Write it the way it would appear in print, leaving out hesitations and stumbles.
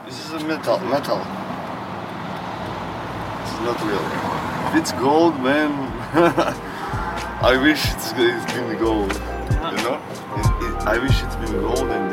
This is a metal. This is not real. If it's gold, man, I wish it's been gold. You know? I wish it's been gold and